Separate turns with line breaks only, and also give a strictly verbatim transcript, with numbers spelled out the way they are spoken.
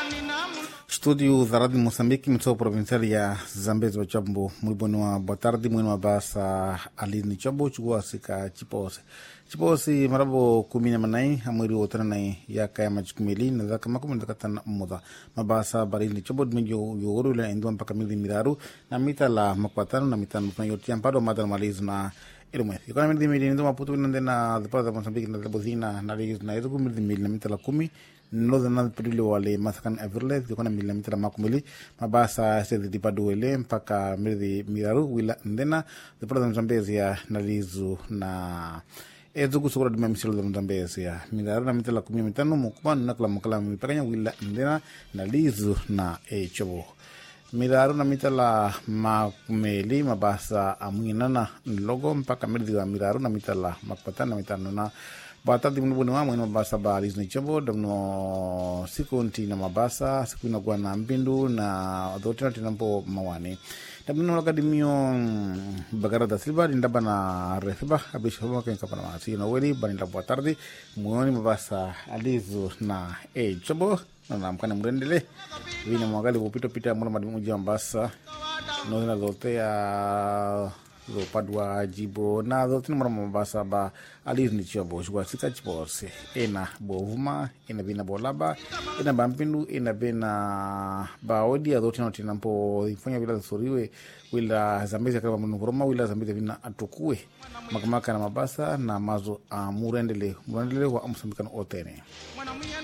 Estúdio da Rádio Moçambique, missão provincial ya Zambezi wa Chambo. Muito boa tarde, muito basa alini Chambo, chegou a sika chipose. Chipose marabo kumina manai, amuri otana nai ya kaya machikumili, na zaka makumi ndakatana muda. Mabasa barili Chambo, dmenjo yogoro la indua mpaka mili miraru, na mita la makwatano, na mita mpaka yotia mpado madara malizu na ilume. Yukana mili mili nduma putu nande na dhipara za Moçambique na labozina na lizu na irugu mili mili na mita la kumi. Noza na peduli wale masakan everle zikona mili mita makumili mabasa sezi dipaduele mpaka mili miraru wila ndena zipura za Mzambezi ya nalizu na ezugu sukura dima misilo za Mzambezi ya miraru na mita la kumi mitano mukubanu nakula mkala mipakanya wila ndena nalizu na echobo miraru na mita la makumeli mabasa amuinana logo mpaka mili wa miraru na mita la makupatana mitano na Bata di mnubu niwa mweno mabasa ba Lizu Chambo damno siku nti na mabasa siku ina kwa na mbindu na dhotina tinampo mawani damno lakadimio bagara da silba dindaba na refiba abisho homa kwenye kapana maasi na weli baninda buwa tardi mwoni mabasa Lizu na e Chambo na mkana mrendele vina mwagali wupito pita mwona madimu uji mabasa nozina zote ya lo padwa jibo na zote mara mabasa ba Lizu Chambo shugwa sika chipose ena bovuma ena bina bolaba ena bampindu ena bina baodi ya zote noti nampo ifanya wila soriwe wila Zambezi kama mnukuroma wila Zambezi vina atukue makamaka na mabasa na mazo uh, murendele murendele wa Mosambikano otene.